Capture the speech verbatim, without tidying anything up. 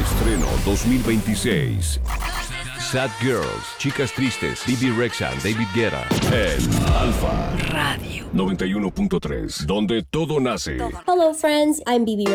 Estreno dos mil veintiséis. Sad Girls, Chicas Tristes, Bibi Rexha, David Guetta. En Alfa Radio noventa y uno punto tres, donde todo nace. Hello, friends. I'm B B